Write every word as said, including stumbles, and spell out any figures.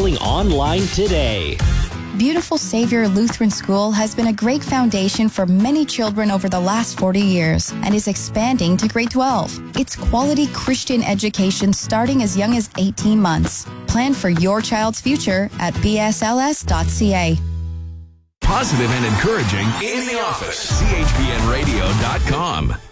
enrolling online today. Beautiful Savior Lutheran School has been a great foundation for many children over the last forty years and is expanding to grade twelve. It's quality Christian education starting as young as eighteen months. Plan for your child's future at b s l s dot c a. Positive and encouraging in the office. C H B N radio dot com.